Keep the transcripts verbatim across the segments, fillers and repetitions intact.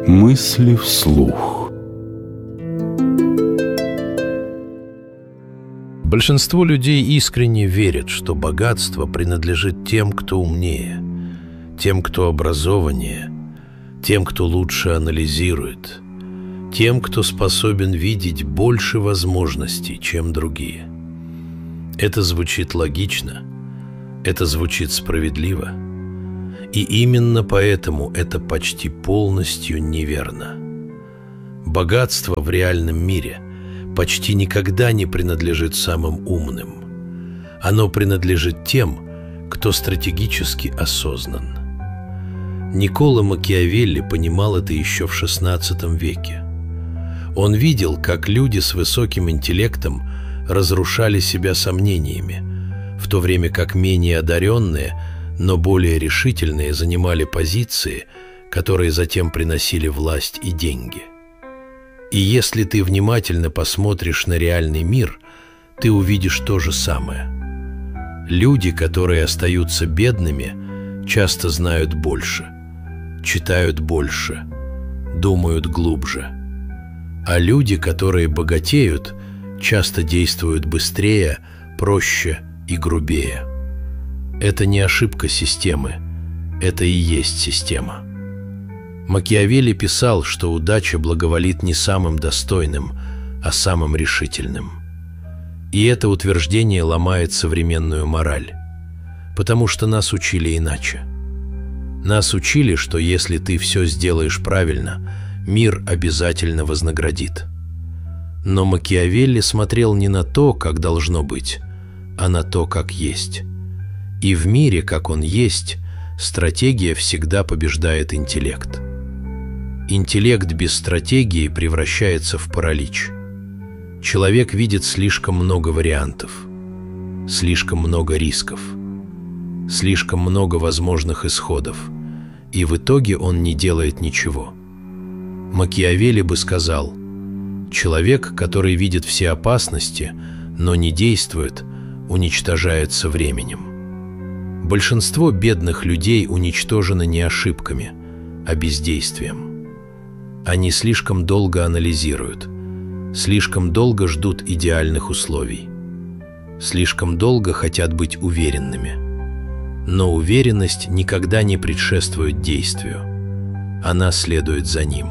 Мысли вслух. Большинство людей искренне верят, что богатство принадлежит тем, кто умнее, тем, кто образованнее, тем, кто лучше анализирует, тем, кто способен видеть больше возможностей, чем другие. Это звучит логично, это звучит справедливо, и именно поэтому это почти полностью неверно. Богатство в реальном мире почти никогда не принадлежит самым умным. Оно принадлежит тем, кто стратегически осознан. Никколо Макиавелли понимал это еще в шестнадцатом веке. Он видел, как люди с высоким интеллектом разрушали себя сомнениями, в то время как менее одаренные, но более решительные занимали позиции, которые затем приносили власть и деньги. И если ты внимательно посмотришь на реальный мир, ты увидишь то же самое. Люди, которые остаются бедными, часто знают больше, читают больше, думают глубже. А люди, которые богатеют, часто действуют быстрее, проще и грубее. Это не ошибка системы, это и есть система. Макиавелли писал, что удача благоволит не самым достойным, а самым решительным. И это утверждение ломает современную мораль, потому что нас учили иначе. Нас учили, что если ты все сделаешь правильно, мир обязательно вознаградит. Но Макиавелли смотрел не на то, как должно быть, а на то, как есть. И в мире, как он есть, стратегия всегда побеждает интеллект. Интеллект без стратегии превращается в паралич. Человек видит слишком много вариантов, слишком много рисков, слишком много возможных исходов, и в итоге он не делает ничего. Макиавелли бы сказал: человек, который видит все опасности, но не действует, уничтожается временем. Большинство бедных людей уничтожено не ошибками, а бездействием. Они слишком долго анализируют, слишком долго ждут идеальных условий, слишком долго хотят быть уверенными. Но уверенность никогда не предшествует действию, она следует за ним.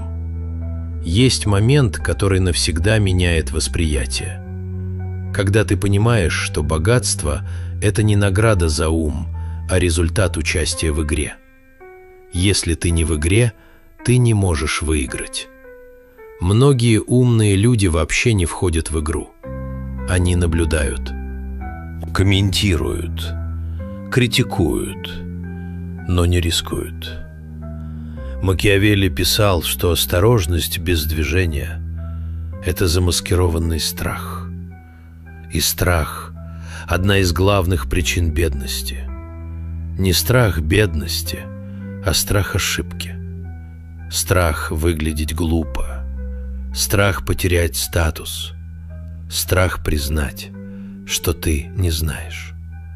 Есть момент, который навсегда меняет восприятие. Когда ты понимаешь, что богатство – это не награда за ум, а результат участия в игре. Если ты не в игре, ты не можешь выиграть. Многие умные люди вообще не входят в игру. Они наблюдают, комментируют, критикуют, но не рискуют. Макиавелли писал, что осторожность без движения – это замаскированный страх. И страх – одна из главных причин бедности. Не страх бедности, а страх ошибки. Страх выглядеть глупо, страх потерять статус, страх признать, что ты не знаешь.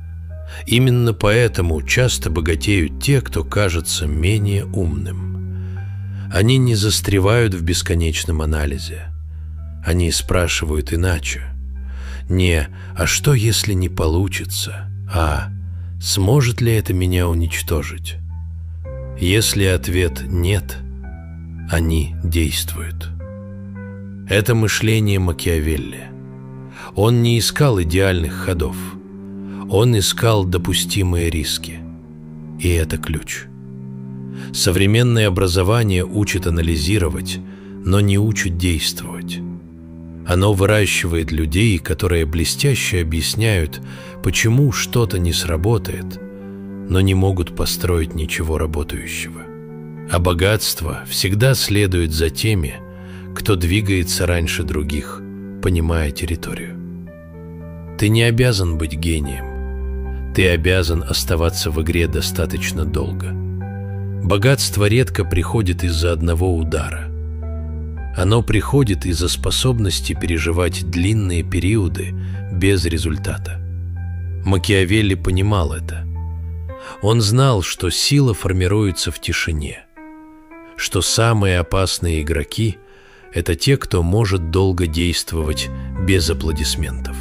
Именно поэтому часто богатеют те, кто кажется менее умным. Они не застревают в бесконечном анализе. Они спрашивают иначе. Не «а что, если не получится?», а «сможет ли это меня уничтожить?». Если ответ «нет», они действуют. Это мышление Макиавелли. Он не искал идеальных ходов. Он искал допустимые риски. И это ключ. Современное образование учит анализировать, но не учит действовать. Оно выращивает людей, которые блестяще объясняют, почему что-то не сработает, но не могут построить ничего работающего. А богатство всегда следует за теми, кто двигается раньше других, понимая территорию. Ты не обязан быть гением. Ты обязан оставаться в игре достаточно долго. Богатство редко приходит из-за одного удара. Оно приходит из-за способности переживать длинные периоды без результата. Макиавелли понимал это. Он знал, что сила формируется в тишине, что самые опасные игроки – это те, кто может долго действовать без аплодисментов.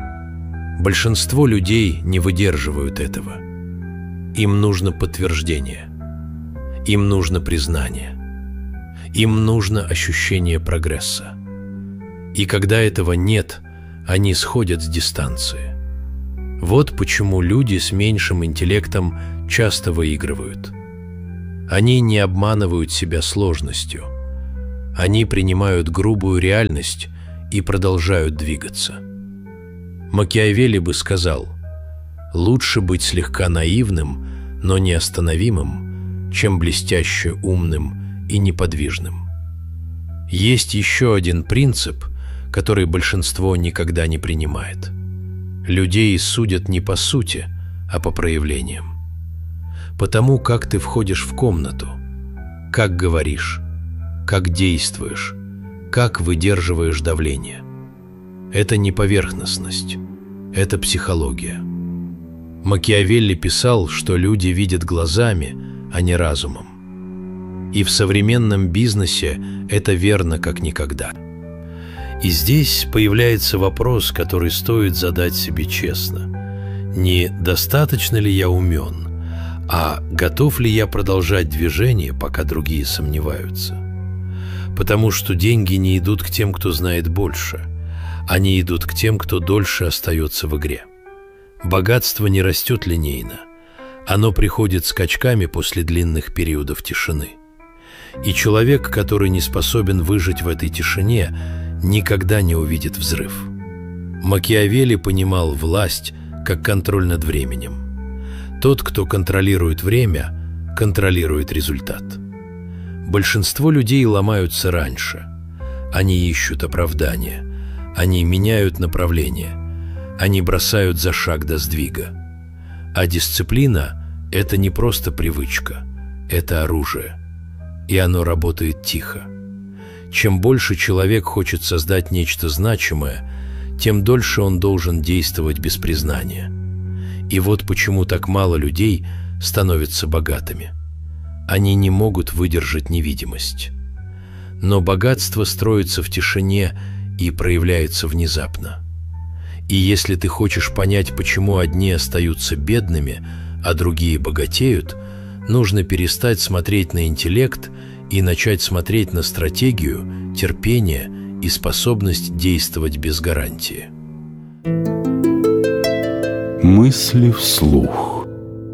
Большинство людей не выдерживают этого. Им нужно подтверждение. Им нужно признание. Им нужно ощущение прогресса. И когда этого нет, они сходят с дистанции. Вот почему люди с меньшим интеллектом часто выигрывают. Они не обманывают себя сложностью. Они принимают грубую реальность и продолжают двигаться. Макиавелли бы сказал: лучше быть слегка наивным, но неостановимым, чем блестяще умным и неподвижным. Есть еще один принцип, который большинство никогда не принимает. Людей судят не по сути, а по проявлениям. Потому как ты входишь в комнату, как говоришь, как действуешь, как выдерживаешь давление. Это не поверхностность, это психология. Макиавелли писал, что люди видят глазами, а не разумом. И в современном бизнесе это верно как никогда. И здесь появляется вопрос, который стоит задать себе честно. Не достаточно ли я умен, а готов ли я продолжать движение, пока другие сомневаются? Потому что деньги не идут к тем, кто знает больше. Они идут к тем, кто дольше остается в игре. Богатство не растет линейно. Оно приходит скачками после длинных периодов тишины. И человек, который не способен выжить в этой тишине, никогда не увидит взрыв. Макиавелли понимал власть как контроль над временем. Тот, кто контролирует время, контролирует результат. Большинство людей ломаются раньше. Они ищут оправдания. Они меняют направление. Они бросают за шаг до сдвига. А дисциплина – это не просто привычка, это оружие. И оно работает тихо. Чем больше человек хочет создать нечто значимое, тем дольше он должен действовать без признания. И вот почему так мало людей становятся богатыми. Они не могут выдержать невидимость. Но богатство строится в тишине и проявляется внезапно. И если ты хочешь понять, почему одни остаются бедными, а другие богатеют, нужно перестать смотреть на интеллект и начать смотреть на стратегию, терпение и способность действовать без гарантии. Мысли вслух.